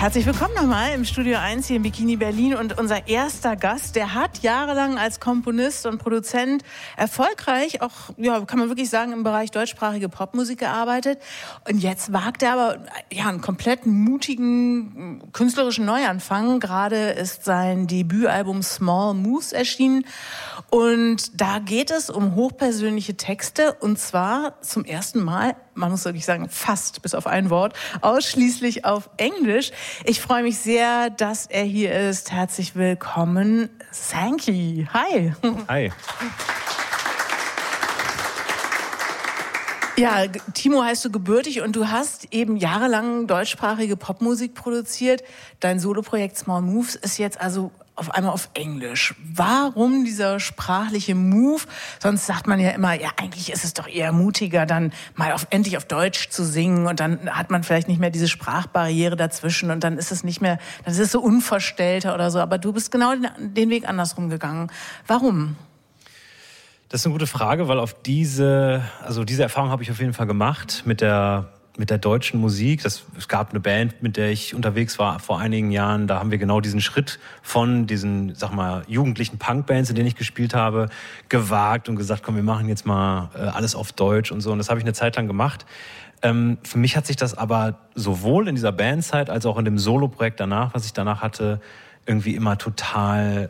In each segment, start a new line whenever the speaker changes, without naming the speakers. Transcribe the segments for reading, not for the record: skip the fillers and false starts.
Herzlich willkommen nochmal im Studio 1 hier in Bikini Berlin. Und unser erster Gast, der hat jahrelang als Komponist und Produzent erfolgreich, auch, ja, kann man wirklich sagen, im Bereich deutschsprachige Popmusik gearbeitet. Und jetzt wagt er aber einen komplett mutigen künstlerischen Neuanfang. Gerade ist sein Debütalbum Small Moves erschienen. Und da geht es um hochpersönliche Texte. Und zwar zum ersten Mal, man muss wirklich sagen, fast bis auf ein Wort, ausschließlich auf Englisch. Ich freue mich sehr, dass er hier ist. Herzlich willkommen, Sankey. Hi.
Hi.
Ja, Timo heißt du gebürtig und du hast eben jahrelang deutschsprachige Popmusik produziert. Dein Soloprojekt Small Moves ist jetzt also auf einmal auf Englisch. Warum dieser sprachliche Move? Sonst sagt man ja immer, ja, eigentlich ist es doch eher mutiger, dann mal endlich auf Deutsch zu singen und dann hat man vielleicht nicht mehr diese Sprachbarriere dazwischen und dann ist es nicht mehr, dann ist es so unverstellter oder so. Aber du bist genau den Weg andersrum gegangen. Warum?
Das ist eine gute Frage, weil diese Erfahrung habe ich auf jeden Fall gemacht mit der deutschen Musik. Es gab eine Band, mit der ich unterwegs war vor einigen Jahren. Da haben wir genau diesen Schritt von diesen, jugendlichen Punkbands, in denen ich gespielt habe, gewagt und gesagt, komm, wir machen jetzt mal alles auf Deutsch und so. Und das habe ich eine Zeit lang gemacht. Für mich hat sich das aber sowohl in dieser Bandzeit als auch in dem Soloprojekt danach, was ich danach hatte, irgendwie immer total,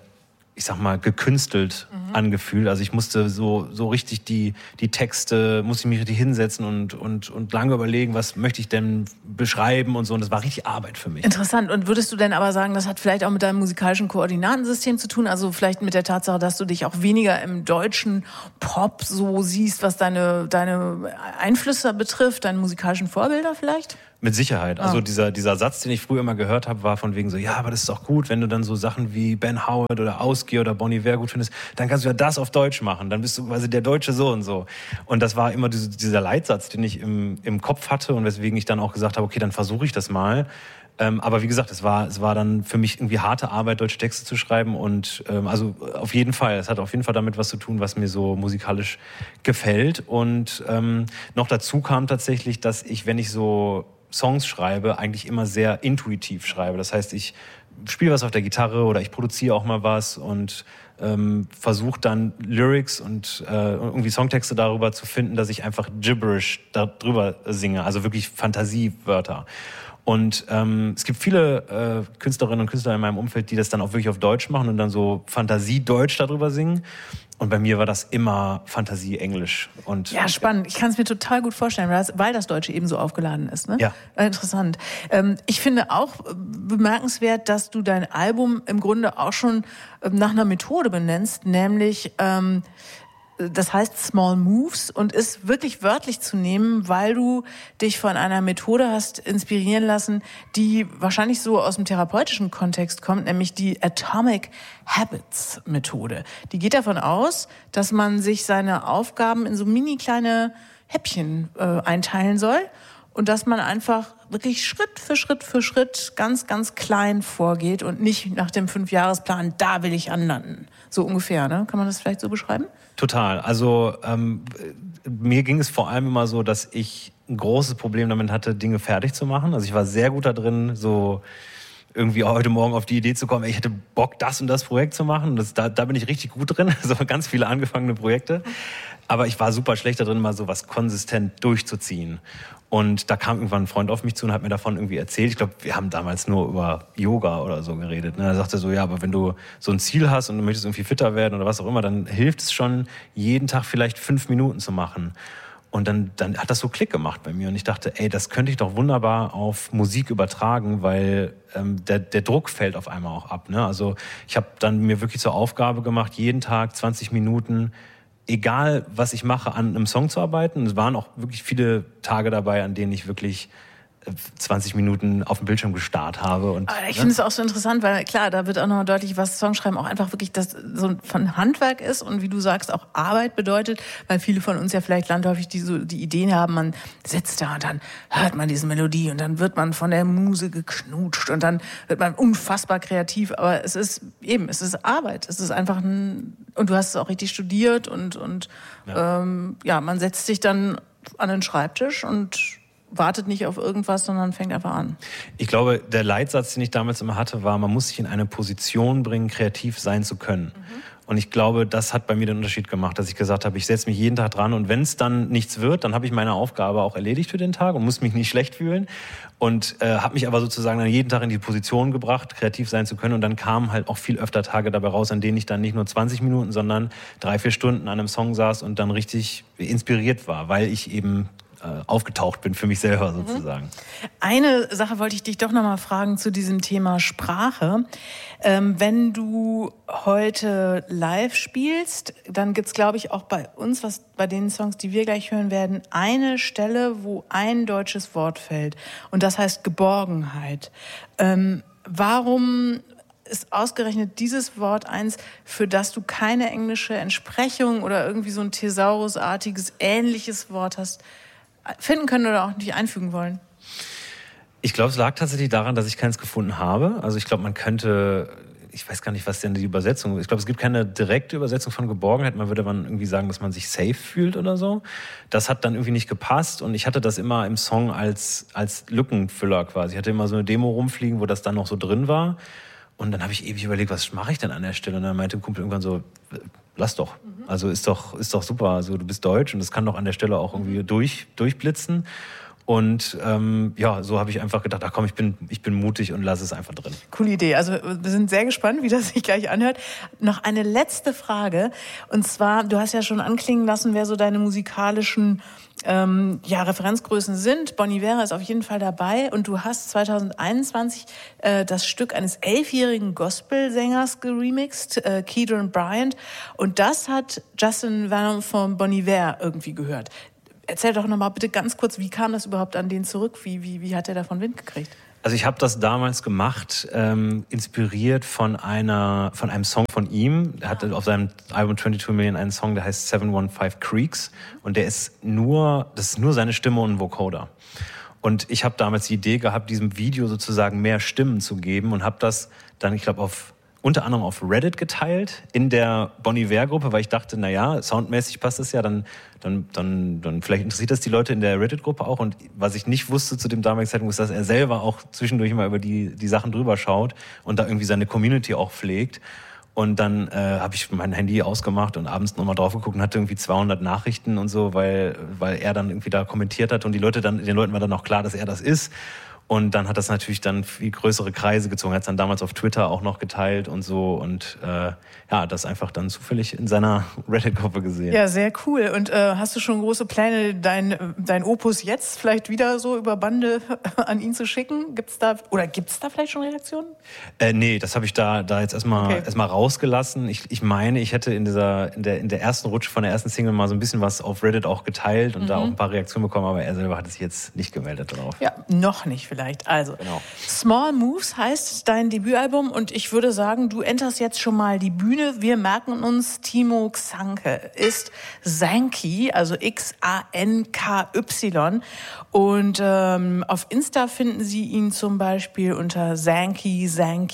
gekünstelt angefühlt. Also ich musste so richtig die Texte, musste ich mich richtig hinsetzen und lange überlegen, was möchte ich denn beschreiben und so. Und das war richtig Arbeit für mich.
Interessant. Und würdest du denn aber sagen, das hat vielleicht auch mit deinem musikalischen Koordinatensystem zu tun? Also vielleicht mit der Tatsache, dass du dich auch weniger im deutschen Pop so siehst, was deine Einflüsse betrifft, deine musikalischen Vorbilder vielleicht?
Mit Sicherheit. Also dieser Satz, den ich früher immer gehört habe, war von wegen so, ja, aber das ist doch gut, wenn du dann so Sachen wie Ben Howard oder Ausgier oder Bon Iver gut findest, dann kannst du ja das auf Deutsch machen. Dann bist du quasi der Deutsche so und so. Und das war immer dieser Leitsatz, den ich im Kopf hatte und weswegen ich dann auch gesagt habe, okay, dann versuche ich das mal. Aber wie gesagt, es war dann für mich irgendwie harte Arbeit, deutsche Texte zu schreiben und also auf jeden Fall, es hat auf jeden Fall damit was zu tun, was mir so musikalisch gefällt. Und noch dazu kam tatsächlich, dass ich, wenn ich so Songs schreibe, eigentlich immer sehr intuitiv schreibe. Das heißt, ich spiele was auf der Gitarre oder ich produziere auch mal was und versuche dann Lyrics und irgendwie Songtexte darüber zu finden, dass ich einfach Gibberish darüber singe, also wirklich Fantasiewörter. Und es gibt viele Künstlerinnen und Künstler in meinem Umfeld, die das dann auch wirklich auf Deutsch machen und dann so Fantasie-Deutsch darüber singen. Und bei mir war das immer Fantasie-Englisch.
Ja, spannend. Ich kann es mir total gut vorstellen, weil das Deutsche eben so aufgeladen ist. Ne?
Ja.
Interessant. Ich finde auch bemerkenswert, dass du dein Album im Grunde auch schon nach einer Methode benennst, nämlich das heißt Small Moves und ist wirklich wörtlich zu nehmen, weil du dich von einer Methode hast inspirieren lassen, die wahrscheinlich so aus dem therapeutischen Kontext kommt, nämlich die Atomic Habits Methode. Die geht davon aus, dass man sich seine Aufgaben in so mini kleine Häppchen einteilen soll und dass man einfach wirklich Schritt für Schritt ganz, ganz klein vorgeht und nicht nach dem 5-Jahresplan, da will ich anlanden. So ungefähr, ne? Kann man das vielleicht so beschreiben?
Total. Also mir ging es vor allem immer so, dass ich ein großes Problem damit hatte, Dinge fertig zu machen. Also ich war sehr gut da drin, so irgendwie heute Morgen auf die Idee zu kommen, ich hätte Bock, das und das Projekt zu machen. Da bin ich richtig gut drin, so ganz viele angefangene Projekte. Aber ich war super schlecht da drin, mal so was konsistent durchzuziehen. Und da kam irgendwann ein Freund auf mich zu und hat mir davon irgendwie erzählt. Ich glaube, wir haben damals nur über Yoga oder so geredet. Er sagte so, ja, aber wenn du so ein Ziel hast und du möchtest irgendwie fitter werden oder was auch immer, dann hilft es schon, jeden Tag vielleicht 5 Minuten zu machen. Und dann hat das so Klick gemacht bei mir. Und ich dachte, ey, das könnte ich doch wunderbar auf Musik übertragen, weil der Druck fällt auf einmal auch ab. Ne? Also ich habe dann mir wirklich zur Aufgabe gemacht, jeden Tag 20 Minuten, egal was ich mache, an einem Song zu arbeiten. Es waren auch wirklich viele Tage dabei, an denen ich wirklich 20 Minuten auf dem Bildschirm gestarrt habe. Und,
ich finde es auch so interessant, weil klar, da wird auch nochmal deutlich, was Songschreiben auch einfach wirklich das so von Handwerk ist und wie du sagst, auch Arbeit bedeutet, weil viele von uns ja vielleicht landläufig die Ideen haben, man sitzt da und dann hört man diese Melodie und dann wird man von der Muse geknutscht und dann wird man unfassbar kreativ, aber es ist Arbeit, es ist einfach und du hast es auch richtig studiert und man setzt sich dann an den Schreibtisch und wartet nicht auf irgendwas, sondern fängt einfach an.
Ich glaube, der Leitsatz, den ich damals immer hatte, war, man muss sich in eine Position bringen, kreativ sein zu können. Und ich glaube, das hat bei mir den Unterschied gemacht, dass ich gesagt habe, ich setze mich jeden Tag dran und wenn es dann nichts wird, dann habe ich meine Aufgabe auch erledigt für den Tag und muss mich nicht schlecht fühlen und habe mich aber sozusagen dann jeden Tag in die Position gebracht, kreativ sein zu können und dann kamen halt auch viel öfter Tage dabei raus, an denen ich dann nicht nur 20 Minuten, sondern 3-4 Stunden an einem Song saß und dann richtig inspiriert war, weil ich eben aufgetaucht bin für mich selber sozusagen.
Eine Sache wollte ich dich doch noch mal fragen zu diesem Thema Sprache. Wenn du heute live spielst, dann gibt's, glaube ich, auch bei uns, bei den Songs, die wir gleich hören werden, eine Stelle, wo ein deutsches Wort fällt. Und das heißt Geborgenheit. Warum ist ausgerechnet dieses Wort eins, für das du keine englische Entsprechung oder irgendwie so ein Thesaurusartiges, ähnliches Wort hast, finden können oder auch nicht einfügen wollen?
Ich glaube, es lag tatsächlich daran, dass ich keins gefunden habe. Also ich glaube, man könnte, ich weiß gar nicht, was denn die Übersetzung ist. Ich glaube, es gibt keine direkte Übersetzung von Geborgenheit. Man würde dann irgendwie sagen, dass man sich safe fühlt oder so. Das hat dann irgendwie nicht gepasst und ich hatte das immer im Song als Lückenfüller quasi. Ich hatte immer so eine Demo rumfliegen, wo das dann noch so drin war. Und dann habe ich ewig überlegt, was mache ich denn an der Stelle? Und dann meinte ein Kumpel irgendwann so, lass doch. Also ist doch super. Also du bist deutsch und das kann doch an der Stelle auch irgendwie durchblitzen. Und so habe ich einfach gedacht, ach komm, ich bin mutig und lass es einfach drin.
Coole Idee. Also wir sind sehr gespannt, wie das sich gleich anhört. Noch eine letzte Frage. Und zwar, du hast ja schon anklingen lassen, wer so deine musikalischen Referenzgrößen sind. Bon Iver ist auf jeden Fall dabei. Und du hast 2021 das Stück eines 11-jährigen Gospelsängers geremixed, Keedron Bryant. Und das hat Justin Vernon von Bon Iver irgendwie gehört. Erzähl doch nochmal bitte ganz kurz, wie kam das überhaupt an den zurück? Wie hat er davon Wind gekriegt?
Also ich habe das damals gemacht, inspiriert von einem Song von ihm. Er hatte auf seinem Album 22 Million einen Song, der heißt 715 Creeks. Und das ist nur seine Stimme und ein Vocoder. Und ich habe damals die Idee gehabt, diesem Video sozusagen mehr Stimmen zu geben und habe das dann, ich glaube, unter anderem auf Reddit geteilt, in der Bon Iver-Gruppe, weil ich dachte, naja, soundmäßig passt das ja, dann vielleicht interessiert das die Leute in der Reddit-Gruppe auch. Und was ich nicht wusste zu dem damaligen Zeitpunkt, ist, dass er selber auch zwischendurch immer über die Sachen drüber schaut und da irgendwie seine Community auch pflegt. Und dann habe ich mein Handy ausgemacht und abends nochmal drauf geguckt und hatte irgendwie 200 Nachrichten und so, weil er dann irgendwie da kommentiert hat und den Leuten war dann auch klar, dass er das ist. Und dann hat das natürlich dann viel größere Kreise gezogen. Er hat es dann damals auf Twitter auch noch geteilt und so. Und das einfach dann zufällig in seiner Reddit-Gruppe gesehen.
Ja, sehr cool. Und hast du schon große Pläne, dein Opus jetzt vielleicht wieder so über Bande an ihn zu schicken? Gibt's da vielleicht schon Reaktionen?
Nee, das habe ich da jetzt erstmal rausgelassen. Ich meine, ich hätte in der ersten Rutsche von der ersten Single mal so ein bisschen was auf Reddit auch geteilt und da auch ein paar Reaktionen bekommen, aber er selber hat sich jetzt nicht gemeldet darauf.
Ja, noch nicht vielleicht. Also,
genau.
Small Moves heißt dein Debütalbum und ich würde sagen, du enterst jetzt schon mal die Bühne. Wir merken uns, Timo Xanke ist Xanky, also Xanky. Und auf Insta finden Sie ihn zum Beispiel unter Xanky.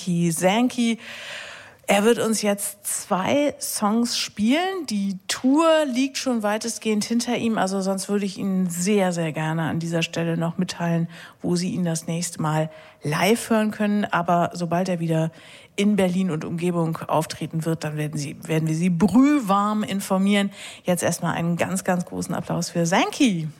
Er wird uns jetzt 2 Songs spielen. Die Tour liegt schon weitestgehend hinter ihm, also sonst würde ich Ihnen sehr, sehr gerne an dieser Stelle noch mitteilen, wo Sie ihn das nächste Mal live hören können. Aber sobald er wieder in Berlin und Umgebung auftreten wird, dann werden wir Sie brühwarm informieren. Jetzt erstmal einen ganz, ganz großen Applaus für Xanky.